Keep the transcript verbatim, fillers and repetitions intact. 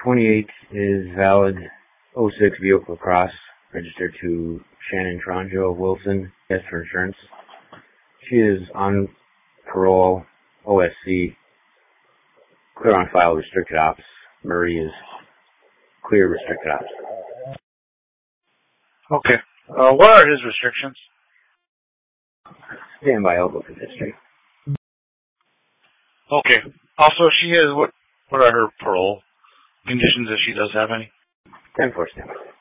twenty-eight is valid. oh six vehicle cross, registered to Shannon Tronjo of Wilson, yes, for insurance. She is on parole, O S C, clear on file, restricted ops. Murray is clear, restricted ops. Okay. Uh, what are his restrictions? Stand by, I'll look at history. Okay. Also, she has, what, what are her parole conditions if she does have any? ten four stand by.